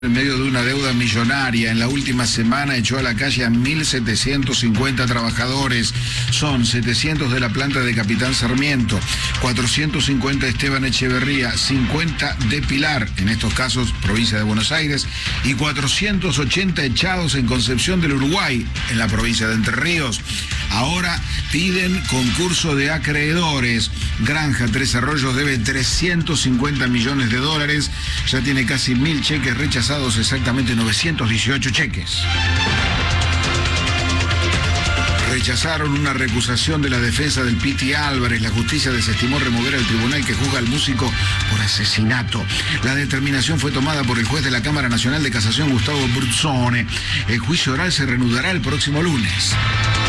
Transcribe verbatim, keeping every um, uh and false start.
En medio de una deuda millonaria, en la última semana echó a la calle a mil setecientos cincuenta trabajadores. Son setecientos de la planta de Capitán Sarmiento, cuatrocientos cincuenta de Esteban Echeverría, cincuenta de Pilar, en estos casos provincia de Buenos Aires, y cuatrocientos ochenta echados en Concepción del Uruguay, en la provincia de Entre Ríos. Ahora piden concurso de acreedores. Granja Tres Arroyos debe trescientos cincuenta millones de dólares. Ya tiene casi mil cheques rechazados, exactamente novecientos dieciocho cheques. Rechazaron una recusación de la defensa del Piti Álvarez. La justicia desestimó remover al tribunal que juzga al músico por asesinato. La determinación fue tomada por el juez de la Cámara Nacional de Casación, Gustavo Bruzzone. El juicio oral se reanudará el próximo lunes.